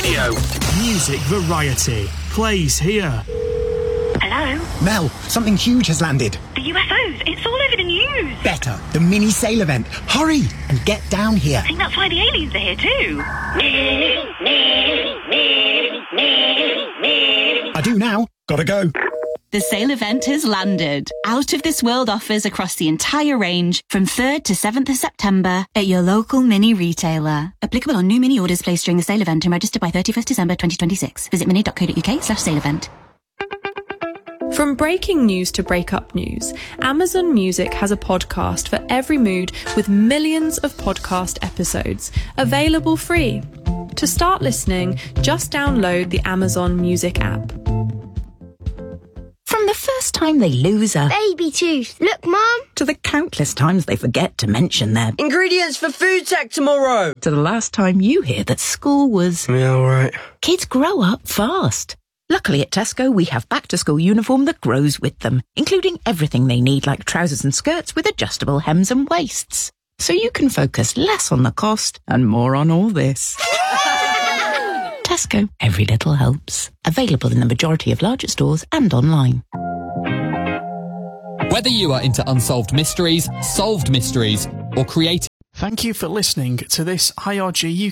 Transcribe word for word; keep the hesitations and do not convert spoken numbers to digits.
Radio. Music variety plays here. Hello? Mel, something huge has landed. The U F Os. It's all over the news. Better. The mini sail event. Hurry and get down here. I think that's why the aliens are here too. I do now. Gotta go. The sale event has landed. Out of this world offers across the entire range from third to seventh of September at your local mini retailer. Applicable on new mini orders placed during the sale event and registered by thirty-first December twenty twenty-six. Visit mini.co.uk slash sale event. From breaking news to breakup news, Amazon Music has a podcast for every mood with millions of podcast episodes, available free. To start listening, just download the Amazon Music app. From the first time they lose a baby tooth, look, Mum, to the countless times they forget to mention their ingredients for food tech tomorrow, to the last time you hear that school was... Yeah, all right. Kids grow up fast. Luckily at Tesco, we have back-to-school uniform that grows with them, including everything they need like trousers and skirts with adjustable hems and waists. So you can focus less on the cost and more on all this. Tesco, every little helps. Available in the majority of larger stores and online. Whether you are into unsolved mysteries, solved mysteries, or creative... Thank you for listening to this I R G U